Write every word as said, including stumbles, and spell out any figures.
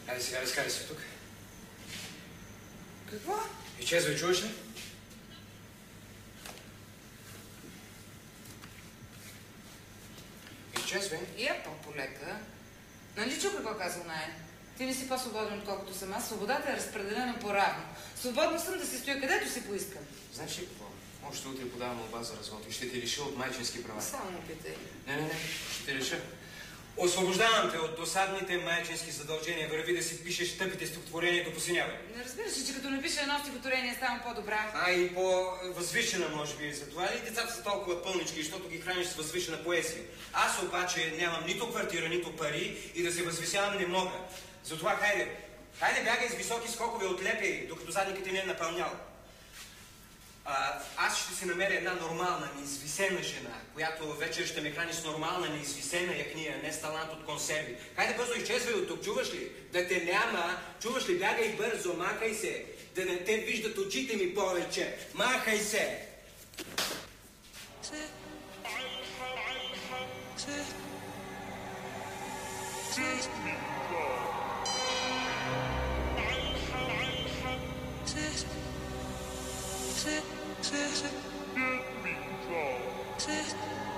Айде сега, разкарай се тук. Какво? Изчезвай, чуваш ли? Изчезвай. Я по-полека. Нали чу какво казва Най? Ти не си по-свободен, отколкото съм аз. Свободата е разпределена по-равно. Свободна съм да се стоя където си поискам. Знаеш ли какво? Още утре подавам молба за развод и ще те лиша от майчински права. Само питай. Не, не, не. Ще те лиша. Освобождавам те от досадните майчински задължения. Върви да си пишеш тъпите стихотворения до посиняване. Не разбираш ли, че като напиша едно стихотворение ставам по-добра? А и по-възвишена, може би. Затова ли децата са толкова пълнички, защото ги храниш с възвишена поезия? Аз обаче нямам нито квартира, нито пари и да се възвисявам не мога. Затова хайде, хайде бягай с високи скокове от лепи, докато задникът не е напълнял. А, аз ще си намеря една нормална, неизвисена жена, която вечер ще ме храни с нормална, неизвисена якния, не с талант от консерви. Хайде бързо изчезвай от тук, чуваш ли? Да те няма, чуваш ли? Бягай бързо, махай се, да не те виждат очите ми повече. Махай се! Let me go.